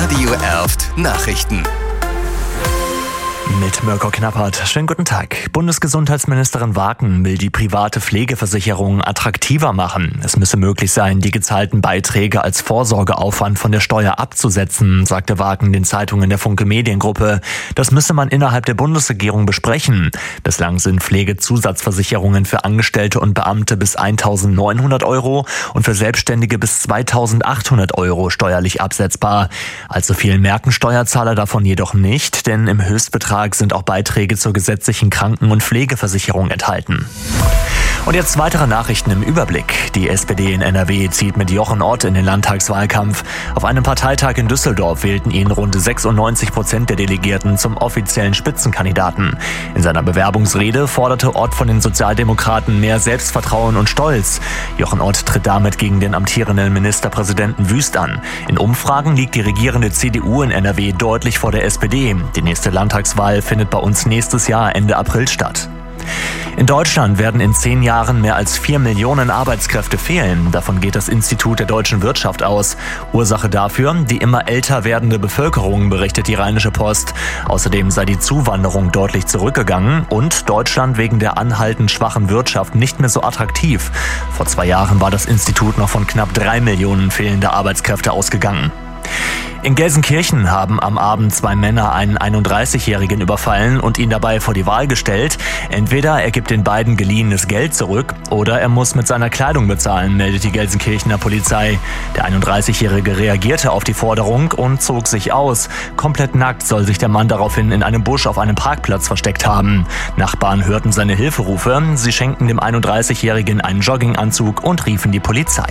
Radio Erft Nachrichten. Mit Mirko Knappert. Schönen guten Tag. Bundesgesundheitsministerin Wagen will die private Pflegeversicherung attraktiver machen. Es müsse möglich sein, die gezahlten Beiträge als Vorsorgeaufwand von der Steuer abzusetzen, sagte Wagen den Zeitungen der Funke Mediengruppe. Das müsse man innerhalb der Bundesregierung besprechen. Bislang sind Pflegezusatzversicherungen für Angestellte und Beamte bis 1.900 € und für Selbstständige bis 2.800 € steuerlich absetzbar. Allzu viel merken Steuerzahler davon jedoch nicht, denn im Höchstbetrag sind auch Beiträge zur gesetzlichen Kranken- und Pflegeversicherung enthalten. Und jetzt weitere Nachrichten im Überblick. Die SPD in NRW zieht mit Jochen Ott in den Landtagswahlkampf. Auf einem Parteitag in Düsseldorf wählten ihn rund 96% der Delegierten zum offiziellen Spitzenkandidaten. In seiner Bewerbungsrede forderte Ott von den Sozialdemokraten mehr Selbstvertrauen und Stolz. Jochen Ott tritt damit gegen den amtierenden Ministerpräsidenten Wüst an. In Umfragen liegt die regierende CDU in NRW deutlich vor der SPD. Die nächste Landtagswahl findet bei uns nächstes Jahr Ende April statt. In Deutschland werden in 10 Jahren mehr als 4 Millionen Arbeitskräfte fehlen. Davon geht das Institut der deutschen Wirtschaft aus. Ursache dafür die immer älter werdende Bevölkerung, berichtet die Rheinische Post. Außerdem sei die Zuwanderung deutlich zurückgegangen und Deutschland wegen der anhaltend schwachen Wirtschaft nicht mehr so attraktiv. Vor 2 Jahren war das Institut noch von knapp 3 Millionen fehlender Arbeitskräfte ausgegangen. In Gelsenkirchen haben am Abend 2 Männer einen 31-Jährigen überfallen und ihn dabei vor die Wahl gestellt. Entweder er gibt den beiden geliehenes Geld zurück oder er muss mit seiner Kleidung bezahlen, meldet die Gelsenkirchener Polizei. Der 31-Jährige reagierte auf die Forderung und zog sich aus. Komplett nackt soll sich der Mann daraufhin in einem Busch auf einem Parkplatz versteckt haben. Nachbarn hörten seine Hilferufe. Sie schenkten dem 31-Jährigen einen Jogginganzug und riefen die Polizei.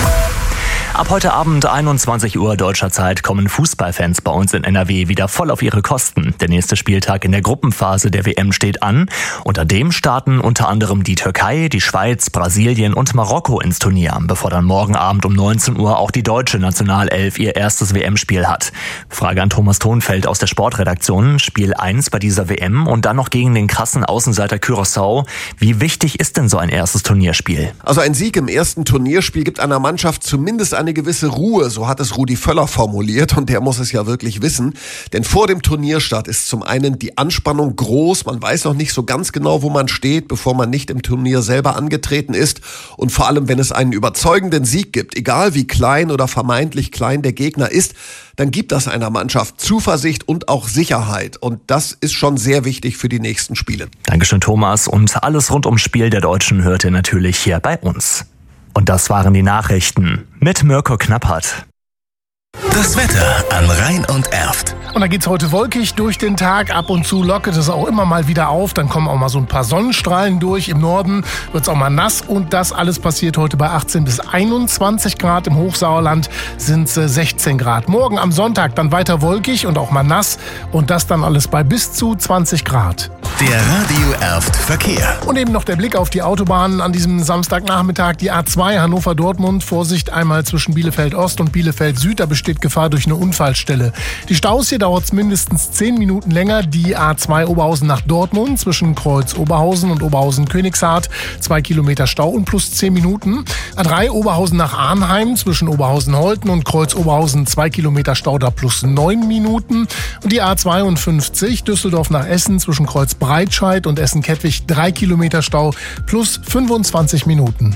Ab heute Abend 21 Uhr deutscher Zeit kommen Fußballfans bei uns in NRW wieder voll auf ihre Kosten. Der nächste Spieltag in der Gruppenphase der WM steht an. Unter dem starten unter anderem die Türkei, die Schweiz, Brasilien und Marokko ins Turnier, bevor dann morgen Abend um 19 Uhr auch die deutsche Nationalelf ihr erstes WM-Spiel hat. Frage an Thomas Thonfeld aus der Sportredaktion. Spiel 1 bei dieser WM und dann noch gegen den krassen Außenseiter Curaçao. Wie wichtig ist denn so ein erstes Turnierspiel? Also ein Sieg im ersten Turnierspiel gibt einer Mannschaft zumindest eine gewisse Ruhe, so hat es Rudi Völler formuliert und der muss es ja wirklich wissen, denn vor dem Turnierstart ist zum einen die Anspannung groß, man weiß noch nicht so ganz genau, wo man steht, bevor man nicht im Turnier selber angetreten ist und vor allem, wenn es einen überzeugenden Sieg gibt, egal wie klein oder vermeintlich klein der Gegner ist, dann gibt das einer Mannschaft Zuversicht und auch Sicherheit und das ist schon sehr wichtig für die nächsten Spiele. Dankeschön Thomas und alles rund ums Spiel der Deutschen hört ihr natürlich hier bei uns. Und das waren die Nachrichten mit Mirko Knappert. Das Wetter an Rhein und Erft. Und da geht's heute wolkig durch den Tag. Ab und zu lockert es auch immer mal wieder auf. Dann kommen auch mal so ein paar Sonnenstrahlen durch. Im Norden wird's auch mal nass. Und das alles passiert heute bei 18 bis 21 Grad. Im Hochsauerland sind's 16 Grad. Morgen am Sonntag dann weiter wolkig und auch mal nass. Und das dann alles bei bis zu 20 Grad. Der Radio Erft Verkehr. Und eben noch der Blick auf die Autobahnen an diesem Samstagnachmittag. Die A2 Hannover-Dortmund. Vorsicht einmal zwischen Bielefeld Ost und Bielefeld Süd. Da besteht Gefahr durch eine Unfallstelle. Die Staus hier dauert es mindestens 10 Minuten länger. Die A2 Oberhausen nach Dortmund zwischen Kreuz Oberhausen und Oberhausen Königshardt 2 Kilometer Stau und plus 10 Minuten. A3 Oberhausen nach Arnheim zwischen Oberhausen-Holten und Kreuz Oberhausen 2 Kilometer Stau da plus 9 Minuten. Und die A52 Düsseldorf nach Essen zwischen Kreuz Breitscheid und Essen-Kettwig 3 Kilometer Stau plus 25 Minuten.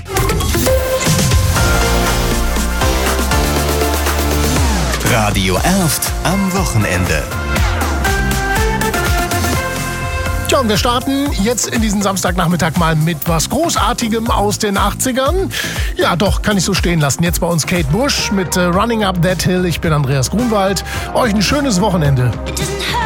Radio Erft am Wochenende. Tja, und wir starten jetzt in diesen Samstagnachmittag mal mit was Großartigem aus den 80ern. Ja, doch, kann ich so stehen lassen. Jetzt bei uns Kate Bush mit Running Up That Hill. Ich bin Andreas Grunwald. Euch ein schönes Wochenende.